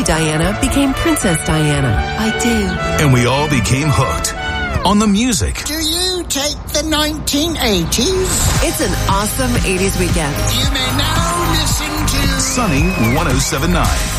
Lady Diana became Princess Diana. I do. And we all became hooked on the music. Do you take the 1980s? It's an awesome 80s weekend. You may now listen to Sunny 107.9.